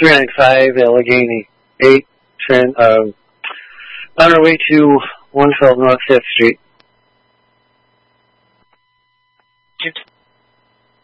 395 Allegheny 8, on our way to 112 North 5th Street.